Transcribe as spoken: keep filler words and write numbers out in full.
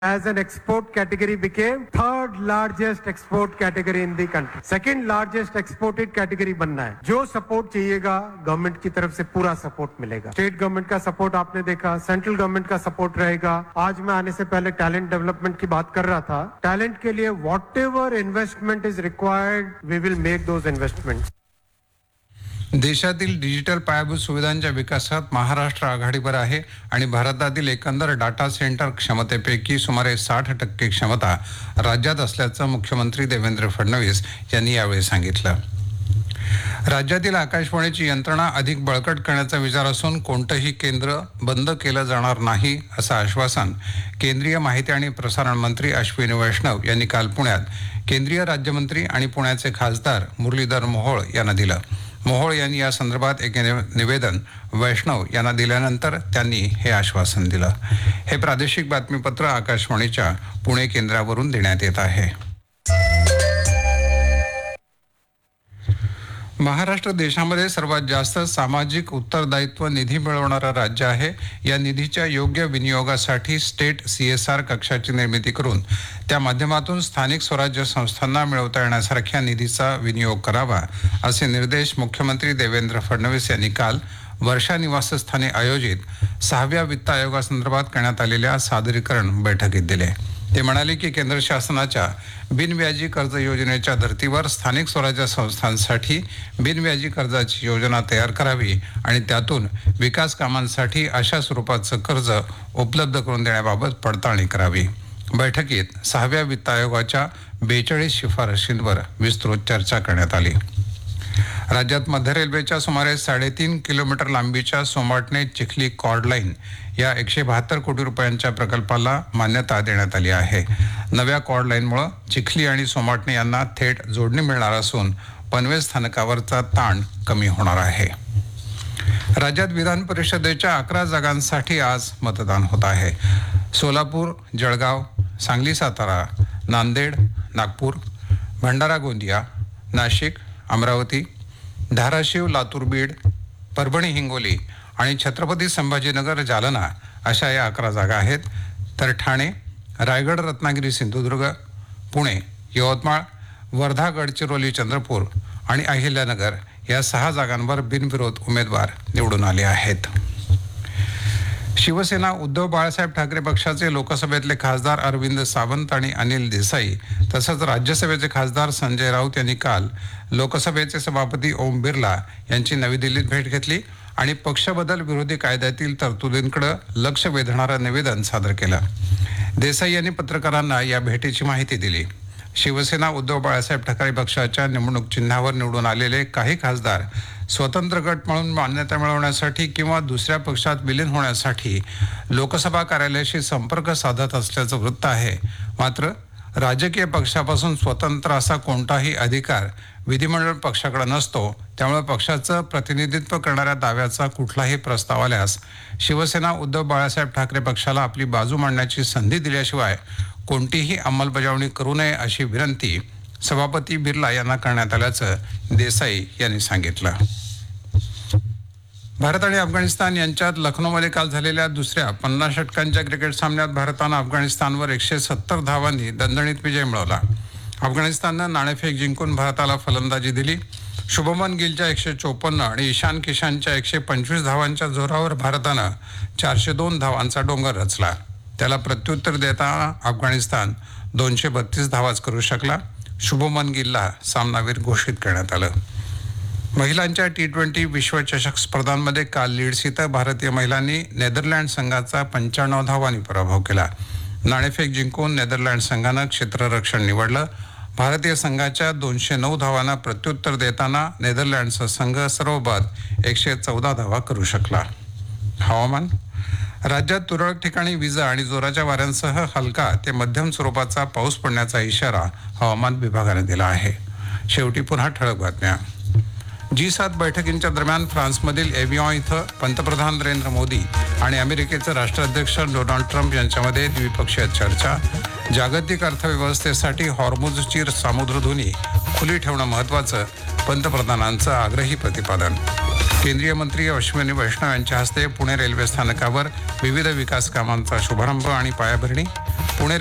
as an export category became third largest export category in the country. Second largest exported category बनना है. जो support चाहिएगा government की तरफ से पूरा सपोर्ट मिलेगा. स्टेट गवर्नमेंट का सपोर्ट आपने देखा, सेंट्रल गवर्नमेंट का सपोर्ट रहेगा. आज मैं आने से पहले टैलेंट डेवलपमेंट की बात कर रहा था. टैलेंट के लिए what ever investment is required we will make those investment. देशातील डिजिटल पायाभूत सुविधांच्या विकासात महाराष्ट्र आघाडीवर आहे आणि भारतातील एकंदर डाटा सेंटर क्षमतेपैकी सुमारे साठ टक्के क्षमता राज्यात असल्याचं मुख्यमंत्री देवेंद्र फडणवीस यांनी यावेळी सांगितलं. राज्यातील आकाशवाणीची यंत्रणा अधिक बळकट करण्याचा विचार असून कोणतंही केंद्र बंद केलं जाणार नाही असं आश्वासन केंद्रीय माहिती आणि प्रसारण मंत्री अश्विनी वैष्णव यांनी काल पुण्यात केंद्रीय राज्यमंत्री आणि पुण्याचे खासदार मुरलीधर मोहोळ यांना दिलं. मोहोळ यांनी या संदर्भात एक निवेदन वैष्णव यांना दिल्यानंतर त्यांनी हे आश्वासन दिलं. हे प्रादेशिक बातमीपत्र आकाशवाणीच्या पुणे केंद्रावरून देण्यात येत आहे. महाराष्ट्र देशामध्ये सर्वात जास्त सामाजिक उत्तरदायित्व निधी मिळवणारं राज्य आहे. या निधीच्या योग्य विनियोगासाठी स्टेट सीएसआर कक्षाची निर्मिती करून त्या माध्यमातून स्थानिक स्वराज्य संस्थांना मिळवता येण्यासारख्या निधीचा विनियोग करावा असे निर्देश मुख्यमंत्री देवेंद्र फडणवीस यांनी काल वर्षा निवासस्थानी आयोजित सहाव्या वित्त आयोगासंदर्भात करण्यात आलेल्या सादरीकरण बैठकीत दिले. ते म्हणाले की केंद्र शासनाच्या बिनव्याजी कर्ज योजनेच्या धर्तीवर स्थानिक स्वराज्य संस्थांसाठी बिनव्याजी कर्जाची योजना तयार करावी आणि त्यातून विकास कामांसाठी अशा स्वरूपाचं कर्ज उपलब्ध करून देण्याबाबत पडताळणी करावी. बैठकीत सहाव्या वित्त आयोगाच्या बेचाळीस शिफारशींवर विस्तृत चर्चा करण्यात आली. राज्यात मध्य रेल्वेच्या सुमारे साडेतीन किलोमीटर लांबीच्या सोमाटणे चिखली कॉर्ड लाईन या एकशे बहात्तर कोटी रुपयांच्या प्रकल्पाला मान्यता देण्यात आली आहे. नव्या कॉर्ड लाईनमुळे चिखली आणि सोमाटणे यांना थेट जोडणी मिळणार असून पनवेल स्थानकावरचा ताण कमी होणार आहे. राज्यात विधान परिषदेच्या अकरा जागांसाठी आज मतदान होत आहे. सोलापूर, जळगाव, सांगली, सातारा, नांदेड, नागपूर, भंडारा, गोंदिया, नाशिक, अमरावती, धाराशिव, लातूर, बीड, परभणी, हिंगोली आणि छत्रपती संभाजीनगर, जालना अशा या अकरा जागा आहेत. तर ठाणे, रायगड, रत्नागिरी, सिंधुदुर्ग, पुणे, यवतमाळ, वर्धा, गडचिरोली, चंद्रपूर आणि अहिल्यानगर या सहा जागांवर बिनविरोध उमेदवार निवडून आले आहेत. शिवसेना उद्धव बाळासाहेब ठाकरे पक्षाचे लोकसभेतले खासदार अरविंद सावंत आणि अनिल देसाई तसंच राज्यसभेचे खासदार संजय राऊत यांनी काल लोकसभेचे सभापती ओम बिर्ला यांची नवी दिल्लीत भेट घेतली आणि पक्षबदल विरोधी कायद्यातील तरतुदींकडे लक्ष वेधणारं निवेदन सादर केलं. देसाई यांनी पत्रकारांना या भेटीची माहिती दिली. शिवसेना उद्धव बाळासाहेब ठाकरे पक्षाच्या निवडणूक चिन्हावर निवडून आलेले काही खासदार स्वतंत्र गट म्हणून मान्यता मिळवण्यासाठी किंवा दुसऱ्या पक्षात विलीन होण्यासाठी लोकसभा कार्यालयाशी संपर्क साधत असल्याचं वृत्त आहे. मात्र राजकीय पक्षापासून स्वतंत्र असा कोणताही अधिकार विधिमंडळ पक्षाकडे नसतो. त्यामुळे पक्षाचं प्रतिनिधित्व करणाऱ्या दाव्याचा कुठलाही प्रस्ताव आल्यास शिवसेना उद्धव बाळासाहेब ठाकरे पक्षाला आपली बाजू मांडण्याची संधी दिल्याशिवाय कोणतीही अंमलबजावणी करू नये अशी विनंती सभापती बिर्ला यांना करण्यात आल्याचं देसाई यांनी सांगितलं. भारत आणि अफगाणिस्तान यांच्यात लखनौमध्ये काल झालेल्या दुसऱ्या पन्नास षटकांच्या क्रिकेट सामन्यात भारतानं अफगाणिस्तानवर एकशे सत्तर धावांनी दणदणीत विजय मिळवला. अफगाणिस्ताननं नाणेफेक जिंकून भारताला फलंदाजी दिली. शुभमन गिलच्या एकशे चोपन्न आणि ईशान किशनच्या एकशे पंचवीस धावांच्या जोरावर भारतानं चारशे दोन धावांचा डोंगर रचला. त्याला प्रत्युत्तर देताना अफगाणिस्तान दोनशे बत्तीस धावाच करू शकला. शुभमन गिलला सामनावीर घोषित करण्यात आलं. महिलांच्या टी ट्वेंटी विश्वचषक स्पर्धांमध्ये काल लीड्स इथं भारतीय महिलांनी नेदरलँड संघाचा पंच्याण्णव धावांनी पराभव केला. नाणेफेक जिंकून नेदरलँड संघानं क्षेत्ररक्षण निवडलं. भारतीय संघाच्या दोनशे नऊ धावांना प्रत्युत्तर देताना नेदरलँडचा संघ सर्वबाद एकशे चौदा धावा करू शकला. हवामान. राज्यात तुरळक ठिकाणी विजा आणि जोराच्या वाऱ्यांसह हलका ते मध्यम स्वरूपाचा पाऊस पडण्याचा इशारा हवामान विभागाने दिला आहे. शेवटी पुन्हा ठळक बातम्या. जी सात बैठकींच्या दरम्यान फ्रान्समधील एव्हियॉन इथं पंतप्रधान नरेंद्र मोदी आणि अमेरिकेचे राष्ट्राध्यक्ष डोनाल्ड ट्रम्प यांच्यामध्ये द्विपक्षीय चर्चा. जागतिक अर्थव्यवस्थेसाठी हॉर्मुझची सामुद्रधुनी खुली ठेवणं महत्त्वाचं, पंतप्रधानांचं आग्रही प्रतिपादन. केंद्रीय मंत्री अश्विनी वैष्णव यांच्या हस्ते पुणे रेल्वे स्थानकावर विविध विकास कामांचा शुभारंभ आणि पायाभरणी. पुणे